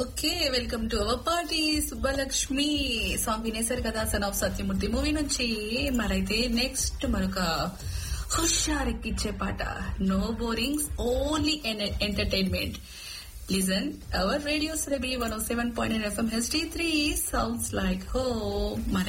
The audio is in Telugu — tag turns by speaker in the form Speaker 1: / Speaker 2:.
Speaker 1: Okay, welcome to our party. Subbalakshmi song వినేశారు కదా, సన్ ఆఫ్ సత్యమూర్తి మూవీ నుంచి. మరైతే నెక్స్ట్ మరొక హుషారెక్కిచ్చే పాట. No బోరింగ్స్, only entertainment. Listen, our Radio Celebi 107.9 FM HD3 sounds like home.